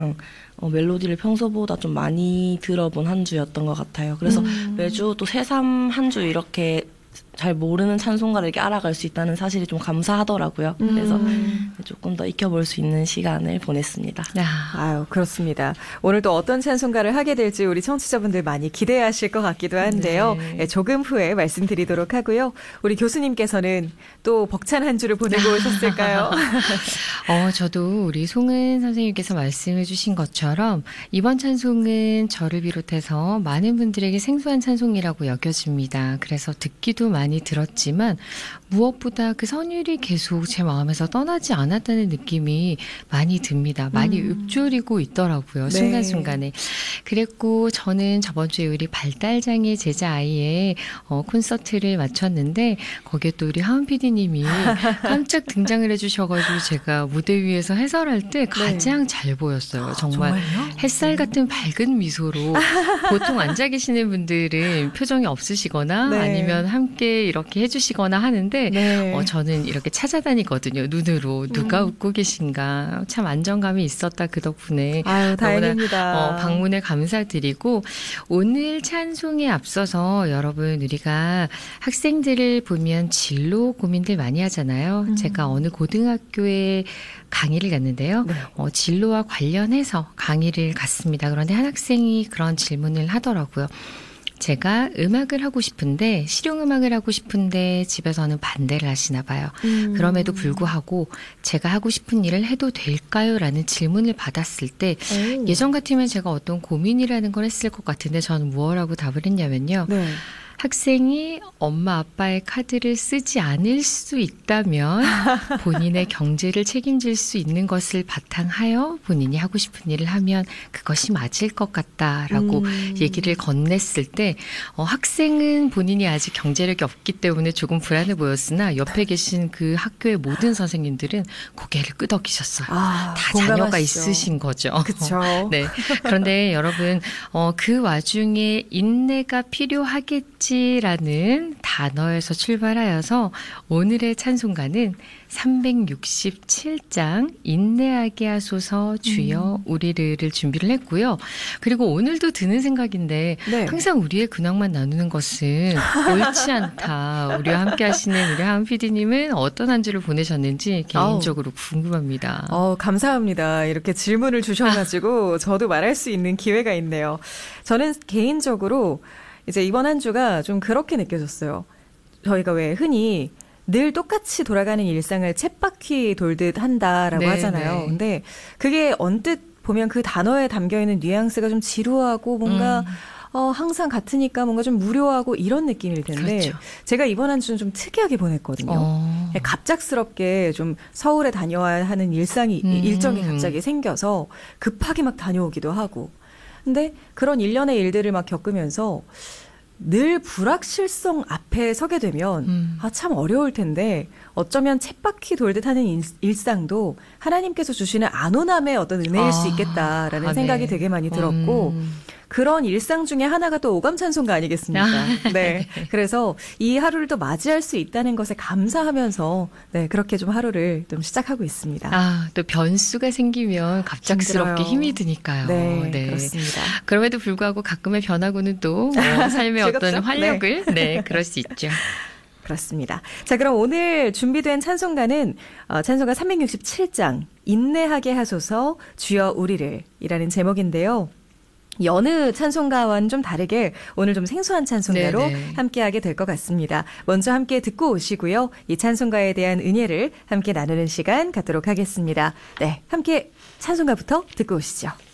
멜로디를 평소보다 좀 많이 들어본 한 주였던 것 같아요. 그래서 매주 또 새삼 한 주 이렇게 잘 모르는 찬송가를 이렇게 알아갈 수 있다는 사실이 좀 감사하더라고요. 그래서 조금 더 익혀볼 수 있는 시간을 보냈습니다. 아유, 그렇습니다. 오늘 또 어떤 찬송가를 하게 될지 우리 청취자분들 많이 기대하실 것 같기도 한데요. 네, 조금 후에 말씀드리도록 하고요. 우리 교수님께서는 또 벅찬 한 주를 보내고 오셨을까요? 저도 우리 송은 선생님께서 말씀해 주신 것처럼 이번 찬송은 저를 비롯해서 많은 분들에게 생소한 찬송이라고 여겨집니다. 그래서 듣기도 많이 들었지만 무엇보다 그 선율이 계속 제 마음에서 떠나지 않았다는 느낌이 많이 듭니다. 많이 읊조리고 있더라고요. 네. 순간순간에. 그랬고 저는 저번 주에 우리 발달장애 제자 아이의 콘서트를 마쳤는데 거기에 또 우리 하은 PD님이 깜짝 등장을 해주셔가지고 제가 무대 위에서 해설할 때 가장 잘 보였어요. 정말 정말요? 햇살 같은 밝은 미소로 보통 앉아 계시는 분들은 표정이 없으시거나 네. 아니면 함께 이렇게 해주시거나 하는데 네. 저는 이렇게 찾아다니거든요. 눈으로 누가 웃고 계신가. 참 안정감이 있었다 그 덕분에. 아유, 다행입니다. 방문에 감사드리고 오늘 찬송에 앞서서 여러분 우리가 학생들을 보면 진로 고민들 많이 하잖아요. 제가 어느 고등학교에 강의를 갔는데요. 네. 진로와 관련해서 강의를 갔습니다. 그런데 한 학생이 그런 질문을 하더라고요. 제가 음악을 하고 싶은데 실용음악을 하고 싶은데 집에서는 반대를 하시나 봐요. 그럼에도 불구하고 제가 하고 싶은 일을 해도 될까요? 라는 질문을 받았을 때 예전 같으면 제가 어떤 고민이라는 걸 했을 것 같은데 저는 무엇라고 답을 했냐면요. 네. 학생이 엄마 아빠의 카드를 쓰지 않을 수 있다면 본인의 경제를 책임질 수 있는 것을 바탕하여 본인이 하고 싶은 일을 하면 그것이 맞을 것 같다라고 얘기를 건넸을 때 학생은 본인이 아직 경제력이 없기 때문에 조금 불안해 보였으나 옆에 계신 그 학교의 모든 선생님들은 고개를 끄덕이셨어요. 다 자녀가 있으신 거죠. 그렇죠. 네. 그런데 여러분 그 와중에 인내가 필요하겠지 라는 단어에서 출발하여서 오늘의 찬송가는 367장 인내하게 하소서 주여 우리를 준비를 했고요. 그리고 오늘도 드는 생각인데 항상 우리의 근황만 나누는 것은 옳지 않다. 우리와 함께 하시는 우리 하은 PD님은 어떤 한 주를 보내셨는지 개인적으로 궁금합니다. 감사합니다. 이렇게 질문을 주셔가지고 저도 말할 수 있는 기회가 있네요. 저는 개인적으로 이제 이번 한 주가 좀 그렇게 느껴졌어요. 저희가 왜 흔히 늘 똑같이 돌아가는 일상을 쳇바퀴 돌듯 한다라고 하잖아요. 근데 그게 언뜻 보면 그 단어에 담겨있는 뉘앙스가 좀 지루하고 뭔가 항상 같으니까 뭔가 좀 무료하고 이런 느낌일 텐데 그렇죠. 제가 이번 한 주는 좀 특이하게 보냈거든요. 갑작스럽게 좀 서울에 다녀와야 하는 일정이 갑자기 생겨서 급하게 막 다녀오기도 하고 근데 그런 일련의 일들을 막 겪으면서 늘 불확실성 앞에 서게 되면 참 어려울 텐데 어쩌면 쳇바퀴 돌듯 하는 일상도 하나님께서 주시는 안온함의 어떤 은혜일 수 있겠다라는 생각이 되게 많이 들었고 그런 일상 중에 하나가 또 오감찬송가 아니겠습니까? 네. 그래서 이 하루를 또 맞이할 수 있다는 것에 감사하면서 그렇게 좀 하루를 좀 시작하고 있습니다. 또 변수가 생기면 갑작스럽게 힘이 드니까요. 네, 그렇습니다. 그럼에도 불구하고 가끔의 변화고는 또 삶의 어떤 활력을 그럴 수 있죠. 그렇습니다. 자, 그럼 오늘 준비된 찬송가는 찬송가 367장 인내하게 하소서 주여 우리를 이라는 제목인데요. 여느 찬송가와는 좀 다르게 오늘 좀 생소한 찬송가로 함께하게 될 것 같습니다. 먼저 함께 듣고 오시고요. 이 찬송가에 대한 은혜를 함께 나누는 시간 갖도록 하겠습니다. 네, 함께 찬송가부터 듣고 오시죠.